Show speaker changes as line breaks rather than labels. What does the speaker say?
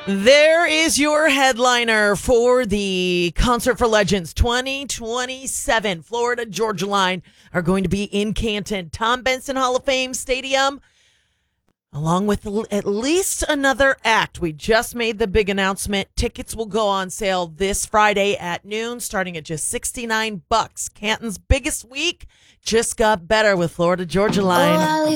There is your headliner for the Concert for Legends 2027. Florida Georgia Line are going to be in Canton, Tom Benson Hall of Fame Stadium, along with at least another act. We just made the big announcement. Tickets will go on sale this Friday at noon, starting at just $69. Canton's biggest week just got better with Florida Georgia Line.